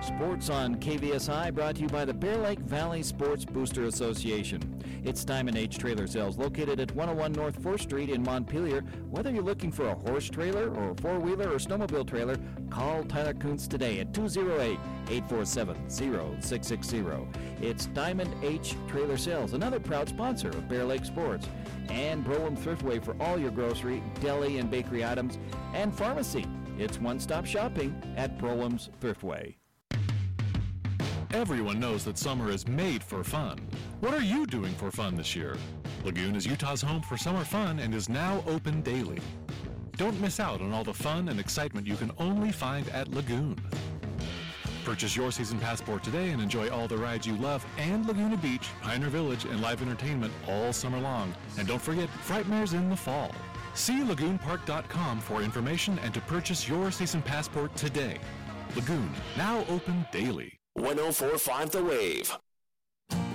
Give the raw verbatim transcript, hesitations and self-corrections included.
Sports on K V S I, brought to you by the Bear Lake Valley Sports Booster Association. It's Diamond H Trailer Sales, located at one oh one North fourth Street in Montpelier. Whether you're looking for a horse trailer or a four-wheeler or snowmobile trailer, call Tyler Kuntz today at two oh eight, eight four seven, oh six six oh. It's Diamond H Trailer Sales, another proud sponsor of Bear Lake Sports. And Brolin Thriftway for all your grocery, deli, and bakery items, and pharmacy. It's one-stop shopping at Brolim's Thriftway. Everyone knows that summer is made for fun. What are you doing for fun this year? Lagoon is Utah's home for summer fun and is now open daily. Don't miss out on all the fun and excitement you can only find at Lagoon. Purchase your season passport today and enjoy all the rides you love and Laguna Beach, Pioneer Village, and live entertainment all summer long. And don't forget, Frightmare's in the fall. See lagoon park dot com for information and to purchase your season passport today. Lagoon, now open daily. one oh four point five The Wave.